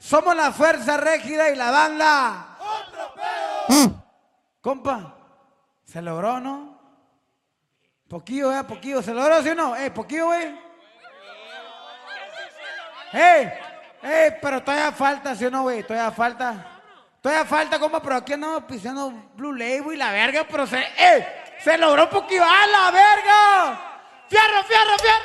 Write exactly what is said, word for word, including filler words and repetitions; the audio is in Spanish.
Somos la fuerza rígida y la banda. ¡Otro pedo! Compa, se logró, ¿no? Poquillo, eh, poquillo. ¿Se logró, sí o no? Eh, poquillo, güey. ¡Eh! ¡Eh! Pero todavía falta, ¿sí o no, güey? Todavía falta. Todavía falta, compa, pero aquí andamos pisando Blue Label y la verga, pero se... ¡Eh! ¡Se logró poquillo! ¡A la verga! ¡Fierro, fierro, fierro!